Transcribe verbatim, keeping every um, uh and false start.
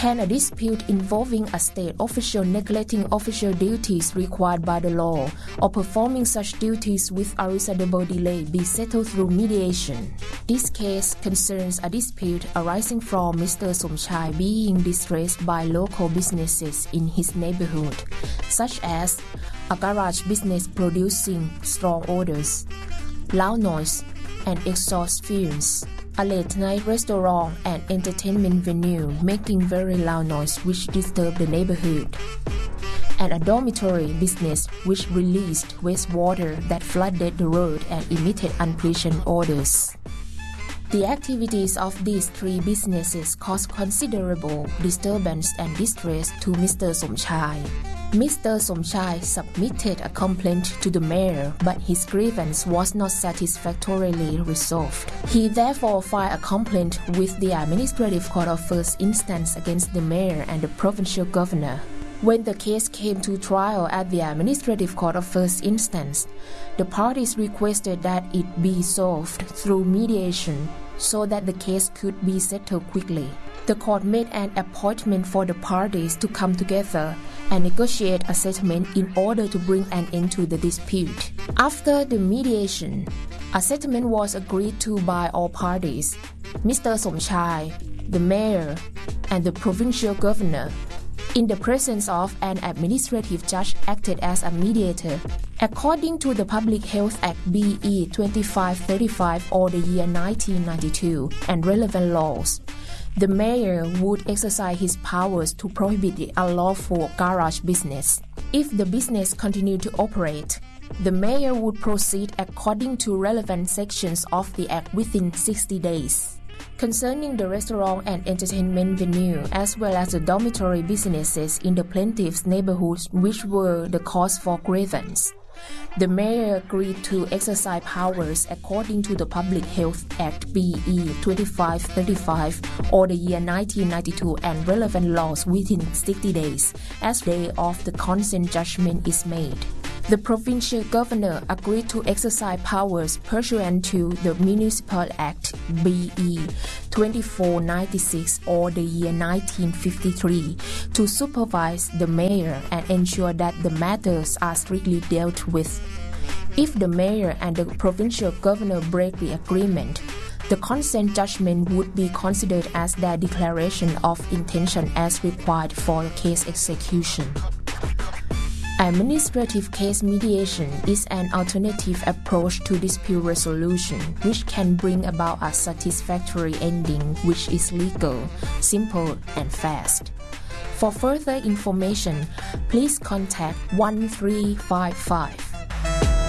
Can a dispute involving a state official neglecting official duties required by the law or performing such duties with a reasonable delay be settled through mediation? This case concerns a dispute arising from Mister Somchai being distressed by local businesses in his neighborhood, such as a garage business producing strong odors, loud noise, and exhaust fumes, a late-night restaurant and entertainment venue making very loud noise which disturbed the neighborhood, and a dormitory business which released wastewater that flooded the road and emitted unpleasant odors. The activities of these three businesses caused considerable disturbance and distress to Mister Somchai. Mister Somchai submitted a complaint to the mayor, but his grievance was not satisfactorily resolved. He therefore filed a complaint with the Administrative Court of First Instance against the mayor and the provincial governor. When the case came to trial at the Administrative Court of First Instance, the parties requested that it be solved through mediation so that the case could be settled quickly. The court made an appointment for the parties to come together and negotiate a settlement in order to bring an end to the dispute. After the mediation, a settlement was agreed to by all parties, Mister Somchai, the mayor, and the provincial governor. In the presence of an administrative judge acted as a mediator. According to the Public Health Act B E twenty-five thirty-five or the year nineteen ninety-two and relevant laws, the mayor would exercise his powers to prohibit the unlawful garage business. If the business continued to operate, the mayor would proceed according to relevant sections of the Act within sixty days. Concerning the restaurant and entertainment venue as well as the dormitory businesses in the plaintiff's neighborhoods which were the cause for grievance, the mayor agreed to exercise powers according to the Public Health Act B E twenty-five thirty-five or the year nineteen ninety-two and relevant laws within sixty days as the day of the consent judgment is made. The provincial governor agreed to exercise powers pursuant to the Municipal Act B E twenty-four ninety-six or the year nineteen fifty-three to supervise the mayor and ensure that the matters are strictly dealt with. If the mayor and the provincial governor break the agreement, the consent judgment would be considered as their declaration of intention as required for the case execution. Administrative case mediation is an alternative approach to dispute resolution which can bring about a satisfactory ending which is legal, simple, and fast. For further information, please contact one three five five.